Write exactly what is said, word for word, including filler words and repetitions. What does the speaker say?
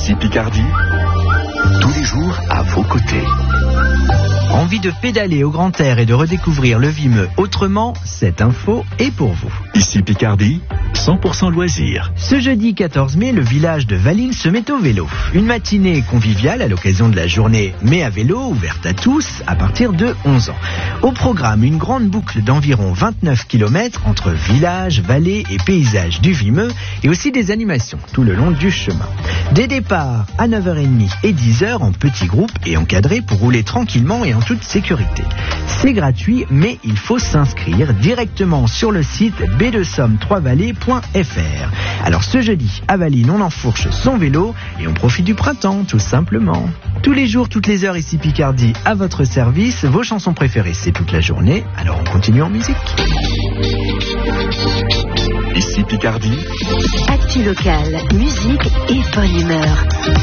Ici Picardie, tous les jours à vos côtés. Envie de pédaler au grand air et de redécouvrir le Vimeux autrement? Cette info est pour vous. Ici Picardie, cent pour cent loisirs. Ce jeudi quatorze mai, le village de Valines se met au vélo. Une matinée conviviale à l'occasion de la journée Mais à vélo, ouverte à tous à partir de onze ans. Au programme, une grande boucle d'environ vingt-neuf kilomètres entre village, vallée et paysages du Vimeux et aussi des animations tout le long du chemin. Des départs à neuf heures trente et dix heures en petits groupes et encadrés pour rouler tranquillement et en toute sécurité. C'est gratuit, mais il faut s'inscrire directement sur le site b deux somme trois vallées point f r. Alors ce jeudi, à Valines, on enfourche son vélo et on profite du printemps, tout simplement. Tous les jours, toutes les heures, ici Picardie, à votre service. Vos chansons préférées, c'est toute la journée. Alors on continue en musique. Ici Picardie. Actu local, musique et bonne humeur.